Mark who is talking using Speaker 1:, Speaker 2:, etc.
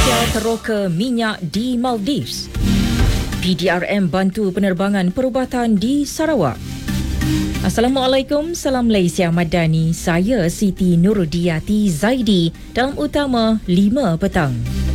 Speaker 1: Malaysia teroka minyak di Maldives. PDRM bantu penerbangan perubatan di Sarawak. Assalamualaikum, salam Malaysia Madani. Saya Siti Nurudiyati Zaidi dalam utama 5 petang.